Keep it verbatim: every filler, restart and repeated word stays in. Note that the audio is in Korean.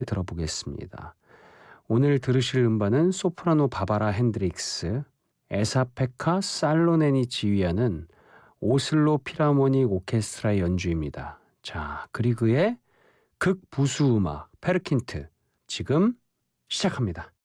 들어보겠습니다. 오늘 들으실 음반은 소프라노 바바라 핸드릭스, 에사페카 살로넨이 지휘하는 오슬로 필하모닉 오케스트라의 연주입니다. 자, 그리그의 극부수음악 페르킨트 지금 시작합니다.